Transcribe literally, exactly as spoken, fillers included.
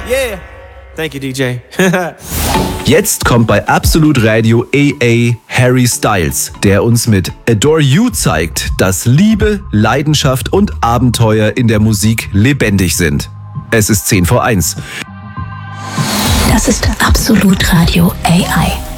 yeah. Thank you, D J. Jetzt kommt bei Absolut Radio A A Harry Styles, der uns mit Adore You zeigt, dass Liebe, Leidenschaft und Abenteuer in der Musik lebendig sind. Es ist zehn vor eins. Das ist Absolut Radio A I.